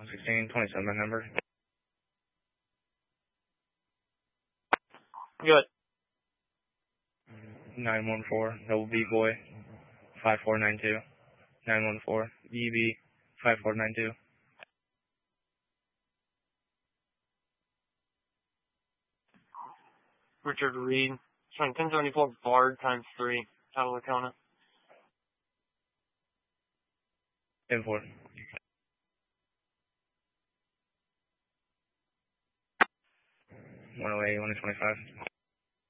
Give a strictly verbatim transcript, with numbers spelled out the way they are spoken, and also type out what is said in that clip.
sixteen twenty-seven number. Good. nine one four, double B boy, five four nine two. nine one four, B B, five four nine two. Richard Reed. Showing ten seventy-four Bard times three. Title Lacona. ten four. one oh eight, one twenty-five.